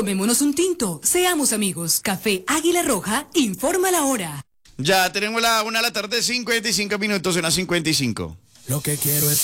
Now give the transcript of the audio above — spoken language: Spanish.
Tomémonos un tinto, seamos amigos. Café Águila Roja informa la hora. Ya tenemos la 1 de la tarde, 55 minutos en la 55. Lo que quiero es